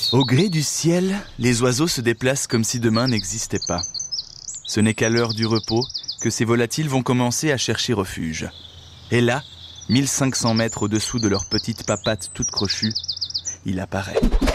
Au gré du ciel, les oiseaux se déplacent comme si demain n'existait pas. Ce n'est qu'à l'heure du repos que ces volatiles vont commencer à chercher refuge. Et là, 1500 mètres au-dessous de leur petite papate toute crochue, il apparaît.